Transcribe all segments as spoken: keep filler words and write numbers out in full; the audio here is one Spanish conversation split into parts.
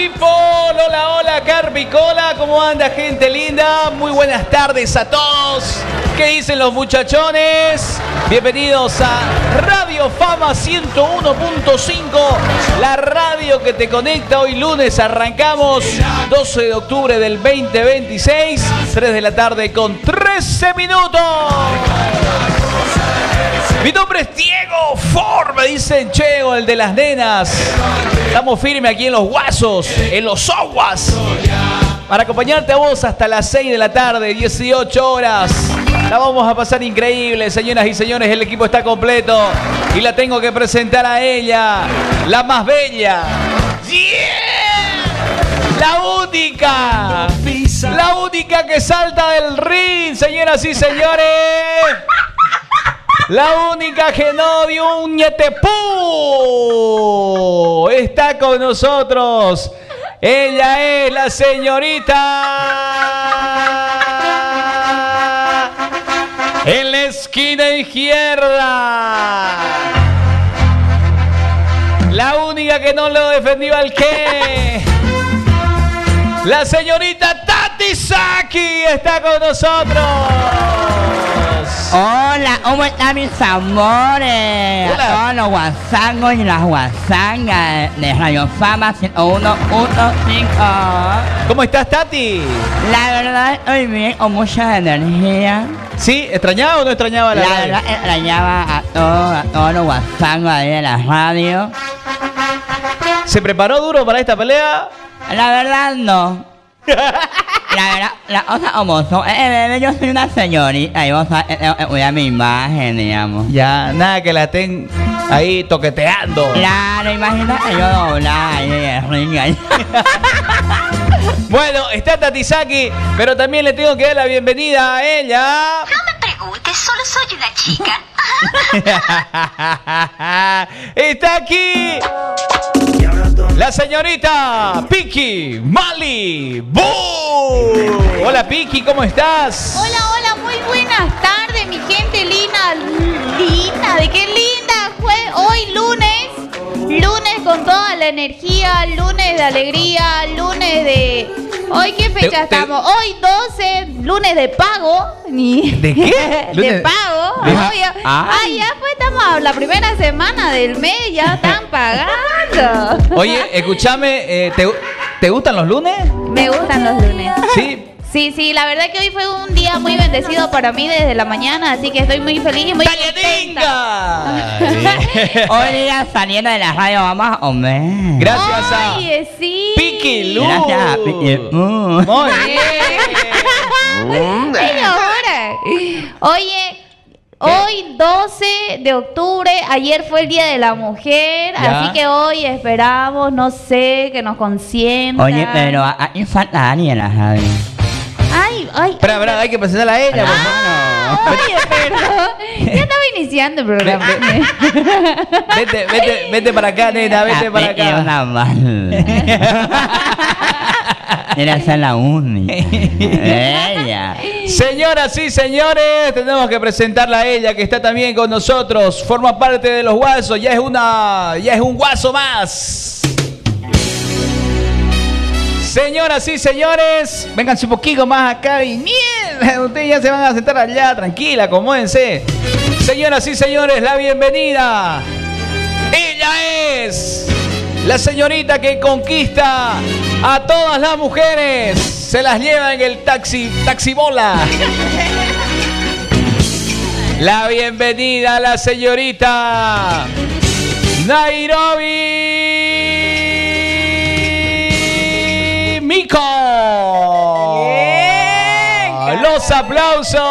Hola, hola, Carpicola, ¿cómo anda, gente linda? Muy buenas tardes a todos. ¿Qué dicen los muchachones? Bienvenidos a Radio Fama ciento uno punto cinco, la radio que te conecta. Hoy lunes arrancamos, doce de octubre del veinte veintiséis, tres de la tarde con trece minutos. Mi nombre es Diego Ford, me dicen Cheo, el de las nenas. Estamos firmes aquí en los Guasos, en los Aguas, para acompañarte a vos hasta las seis de la tarde, dieciocho horas. La vamos a pasar increíble, señoras y señores. El equipo está completo y la tengo que presentar a ella, la más bella. ¡Yeah! La única, la única que salta del ring, señoras y señores. La única que no dio un ñetepú está con nosotros. Ella es la señorita en la esquina izquierda. La única que no lo defendió al que. La señorita Tati Saki está con nosotros. Hola, ¿cómo están mis amores? Hola. A todos los guasangos y las guasangas de Radio Fama ciento uno punto cinco. ¿Cómo estás, Tati? La verdad estoy bien, con mucha energía. ¿Sí? ¿Extrañaba o no extrañaba la La radio? verdad extrañaba a todos, a todos los guasangos ahí de la radio. ¿Se preparó duro para esta pelea? La verdad no. La verdad, la cosa como son, eh, eh, yo soy una señorita y vos sabés que tengo que cuidar mi imagen, digamos. Ya, nada que la estén ahí toqueteando. Claro, imagínate yo doblar ahí en el ring ahí. Bueno, está Tati Saki, pero también le tengo que dar la bienvenida a ella. No me preguntes, solo soy una chica. Está aquí la señorita Piki Mali Boo. Hola, Piki, ¿cómo estás? Hola, hola, muy buenas tardes, mi gente linda, linda, ¿de qué linda fue hoy lunes? Lunes con toda la energía, lunes de alegría, lunes de... ¿Hoy qué fecha Te- te- estamos? Hoy doce, lunes de pago. ¿De qué? De Lunes- pago. de- Obvio. Ay, ya fue, estamos a la primera semana del mes, ya están pagando. Oye, escúchame, eh, ¿te, ¿te gustan los lunes? Me gustan los lunes. Sí. Sí, sí, la verdad que hoy fue un día muy bendecido para mí desde la mañana, así que estoy muy feliz y muy contenta. ¡Talladinga! Hoy día saliendo de la radio vamos a comer. Gracias a Oye, sí. Piki Lu. Gracias a Piki Lu. Muy bien. Señora. Oye, hoy doce de octubre, ayer fue el Día de la Mujer, Ya. así que hoy esperamos, no sé, que nos consientan. Oye, pero aquí falta alguien en la radio. Ay, ay. Espera, espera, hay que presentarla a ella, por favor. Ah, oye, perdón. Ya estaba iniciando el programa. Vete, vete, vete para acá, nena, vete para Es acá. una mal. Era ser la única. Ella. Señoras y señores, tenemos que presentarla a ella, que está también con nosotros. Forma parte de los Guasos, ya es una, ya es un guaso más. Señoras y señores, vénganse un poquito más acá y mierda, ustedes ya se van a sentar allá, tranquila, acomódense. Señoras y señores, la bienvenida. Ella es la señorita que conquista a todas las mujeres. Se las lleva en el taxi, taxibola. La bienvenida a la señorita Nairobi Miko. Los aplausos.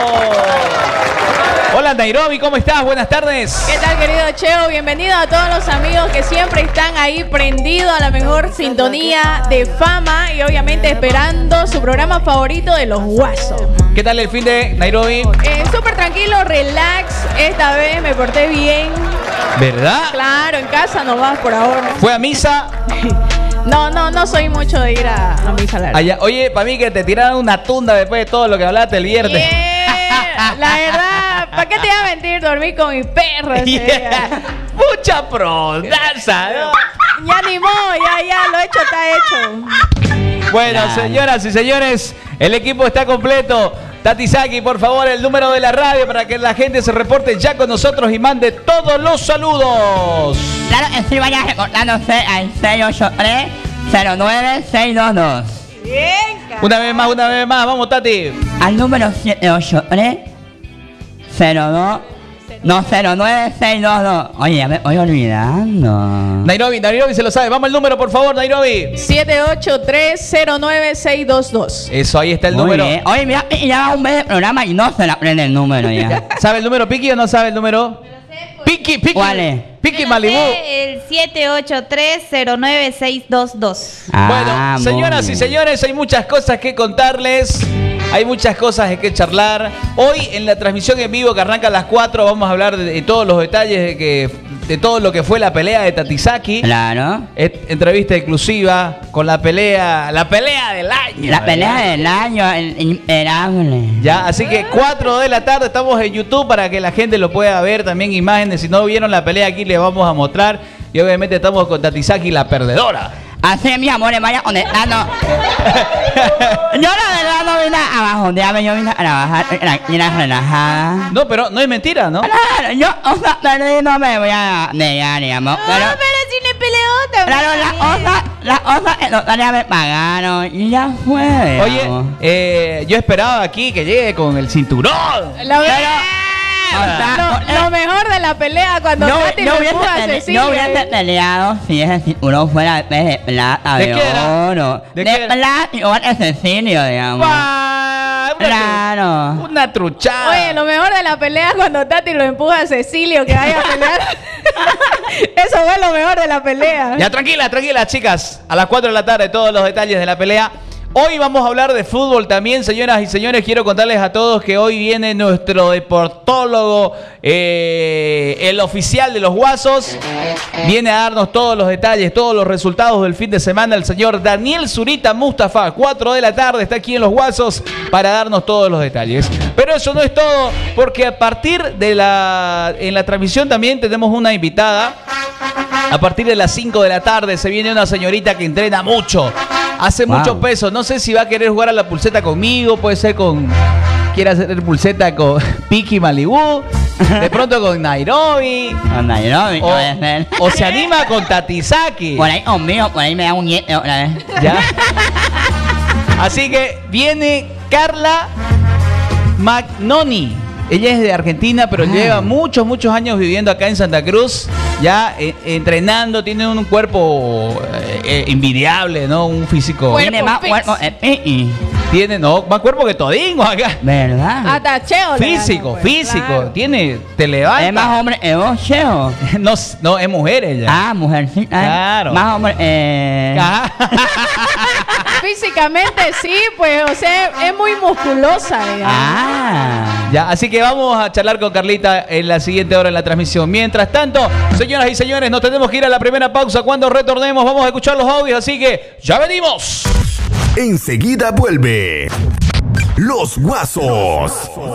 Hola Nairobi, ¿cómo estás? Buenas tardes. ¿Qué tal, querido Cheo? Bienvenido a todos los amigos que siempre están ahí prendidos a la mejor sintonía de Fama y obviamente esperando su programa favorito de los Guasos. ¿Qué tal el fin de Nairobi? Eh, Súper tranquilo, relax. Esta vez me porté bien. ¿Verdad? Claro, en casa nomás por ahora. ¿Fue a misa? No, no, no soy mucho de ir a, a misa larga. Allá. Oye, para mí que te tiraron una tunda después de todo lo que hablaste el viernes. Yeah. La verdad, ¿para qué te iba a mentir? Dormí con mi perro ese día. Yeah. Mucha prondaza, ¿no? Ya ni modo, ya, ya, lo hecho está hecho. Bueno, Claro. señoras y señores, el equipo está completo. Tati Saki, por favor, el número de la radio para que la gente se reporte ya con nosotros y mande todos los saludos. Claro que sí, vaya reportándose al seis ocho tres, cero nueve seis dos dos. Bien, cara. Una vez más, una vez más, vamos, Tati. Al número siete ocho tres, cero dos, no, cero nueve seis dos dos. Oye, ya me voy olvidando. Nairobi, Nairobi se lo sabe. Vamos al número, por favor, Nairobi. siete ocho tres, cero nueve seis dos dos. Eso, ahí está el Muy número. bien. Oye, mira, ya va un mes de programa y no se le aprende el número ya. ¿Sabe el número, Piki, o no sabe el número? Piki, Piki. ¿Cuál es? Piki Yo no Malibu. sé, el siete ocho tres, cero nueve seis dos dos. Bueno, Ah, muy señoras y bien. señores, hay muchas cosas que contarles. Hay muchas cosas de que charlar. Hoy en la transmisión en vivo que arranca a las cuatro vamos a hablar de, de todos los detalles de que de todo lo que fue la pelea de Tati Saki. Claro. Et- entrevista exclusiva con la pelea, la pelea del año. La pelea del año, el imperable. Ya, así que cuatro de la tarde estamos en YouTube para que la gente lo pueda ver también imágenes. Si no vieron la pelea aquí les vamos a mostrar. Y obviamente estamos con Tati Saki, la perdedora. Así es, mis amores, vaya conectando. Yo la verdad no vine a bajondearme, yo vine a trabajar tranquila, relajada. No, pero no es mentira, ¿no? Claro, yo, o sea, perdí, no me voy a negar, digamos. Pero, No, pero si le peleó también. claro, las cosas, las cosas que todavía me pagaron y ya fue. Oye, digamos. eh, yo esperaba aquí que llegue con el cinturón. La verdad, O sea, lo, lo mejor de la pelea cuando no, Tati no lo hubiese, empuja a pele- Cecilia. no hubiese peleado si ese cinturón fuera de plata, ¿De de, qué era? oro. ¿De De, qué era? plata igual que Cecilio, digamos. ¡Guau! Una, Claro. una truchada. Oye, lo mejor de la pelea es cuando Tati lo empuja a Cecilio que vaya a pelear. Eso fue lo mejor de la pelea. Ya, tranquila, tranquila, chicas. A las cuatro de la tarde, todos los detalles de la pelea. Hoy vamos a hablar de fútbol también, señoras y señores. Quiero contarles a todos que hoy viene nuestro deportólogo, eh, el oficial de los Guasos. Viene a darnos todos los detalles, todos los resultados del fin de semana. El señor Daniel Zurita Mustafa, cuatro de la tarde, está aquí en los Guasos para darnos todos los detalles. Pero eso no es todo, porque a partir de la... En la transmisión también tenemos una invitada. A partir de las cinco de la tarde se viene una señorita que entrena mucho. Hace Wow. mucho peso. No sé si va a querer jugar a la pulseta conmigo. Puede ser con... Quiere hacer pulseta con Piki Malibu. De pronto con Nairobi. Con Nairobi, O, puede ser. o se anima con Tati Saki. Por ahí conmigo, por ahí me da un nieto otra vez. ¿Ya? Así que viene Carla Magnoni. Ella es de Argentina, pero Ah. lleva muchos, muchos años viviendo acá en Santa Cruz, ya eh, entrenando, tiene un cuerpo eh, eh, envidiable, ¿no? Un físico. Cuerpo Tiene más fix. cuerpo de Piqui, Tiene, no, más cuerpo que todingo acá. ¿verdad? Hasta Cheo le Físico, ganó, pues, físico. claro. Tiene, te levanta. Es más hombre que vos, Cheo. no, no, es mujer ella. Ah, mujercita. ¿eh? Claro. Más hombre, eh. Ajá. Físicamente sí, pues, o sea, es muy musculosa, digamos. Ah. Ya, así que vamos a charlar con Carlita en la siguiente hora en la transmisión. Mientras tanto, señoras y señores, nos tenemos que ir a la primera pausa. Cuando retornemos vamos a escuchar los audios, así que ya venimos. Enseguida vuelve Los Guasos.